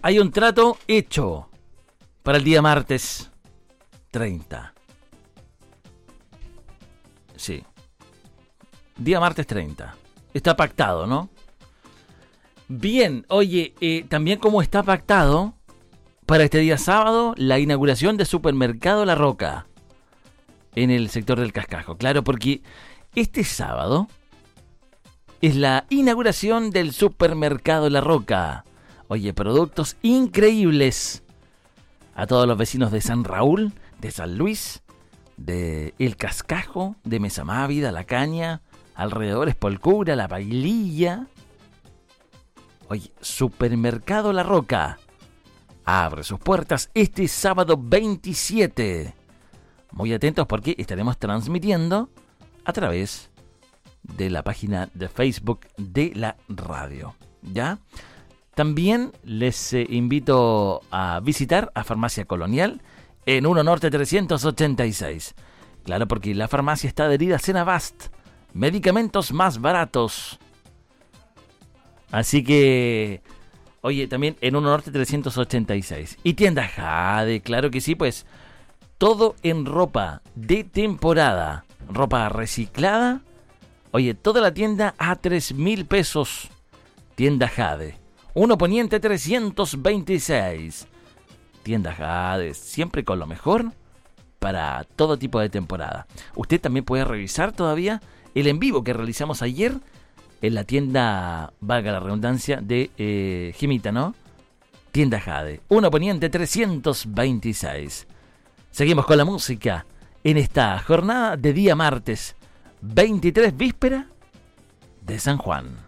hay un trato hecho para el día martes 30. Sí. Día martes 30. Está pactado, ¿no? Bien, oye, también como está pactado para este día sábado, la inauguración de Supermercado La Roca en el sector del Cascajo. Claro, porque este sábado es la inauguración del Supermercado La Roca. Oye, productos increíbles a todos los vecinos de San Raúl, de San Luis, de El Cascajo, de Mesa Mávida, La Caña, alrededores Polcura, La Paililla. Oye, Supermercado La Roca abre sus puertas este sábado 27. Muy atentos porque estaremos transmitiendo a través de la página de Facebook de la radio, ¿ya? También les invito a visitar a Farmacia Colonial en 1 Norte 386. Claro, porque la farmacia está adherida a Senabast, medicamentos más baratos. Así que, oye, también en 1 Norte 386. Y tienda Jade, claro que sí, pues todo en ropa de temporada, ropa reciclada. Oye, toda la tienda a 3,000 pesos. Tienda Jade, 1 Poniente 326. Tienda Jade, siempre con lo mejor para todo tipo de temporada. Usted también puede revisar todavía el en vivo que realizamos ayer en la tienda, valga la redundancia, de Jimita, ¿no? Tienda Jade, 1 Poniente 326. Seguimos con la música en esta jornada de día martes 23, víspera de San Juan.